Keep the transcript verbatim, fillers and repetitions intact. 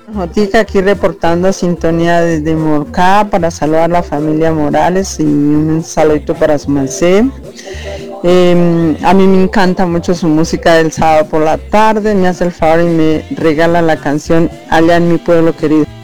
Jotica aquí reportando sintonía desde Morcá para saludar a la familia Morales y un saludito para su merced. Eh, a mí me encanta mucho su música del sábado por la tarde, me hace el favor y me regala la canción Allá en mi pueblo querido.